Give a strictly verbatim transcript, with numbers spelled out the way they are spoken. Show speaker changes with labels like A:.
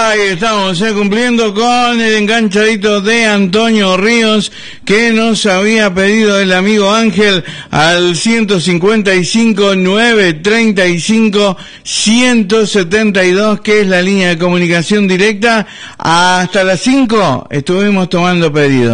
A: Ahí estamos, eh, cumpliendo con el enganchadito de Antonio Ríos que nos había pedido el amigo Ángel al ciento cincuenta y cinco, novecientos treinta y cinco, ciento setenta y dos, que es la línea de comunicación directa. Hasta las cinco estuvimos tomando pedidos.